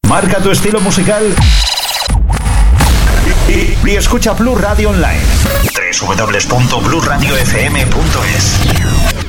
Marca tu estilo musical y escucha Plus Radio Online. www.plusradiofm.es.